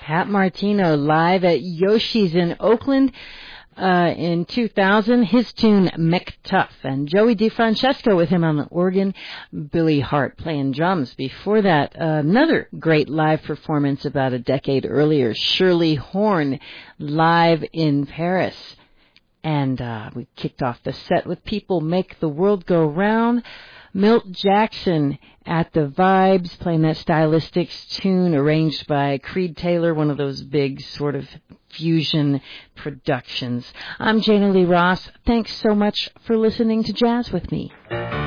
Pat Martino live at Yoshi's in Oakland in 2000. His tune McTuff, and Joey DeFrancesco with him on the organ. Billy Hart playing drums. Before that, another great live performance about a decade earlier. Shirley Horn live in Paris. And we kicked off the set with People Make the World Go Round. Milt Jackson at the Vibes, playing that Stylistics tune arranged by Creed Taylor, one of those big sort of fusion productions. I'm Jana Lee Ross. Thanks so much for listening to Jazz with me.